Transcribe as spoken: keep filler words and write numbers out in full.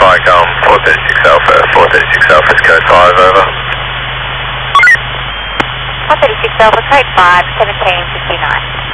Viacom, four thirty-six Alpha, four thirty-six Alpha, code five, over. four thirty-six Alpha, code five, seventeen fifty-nine.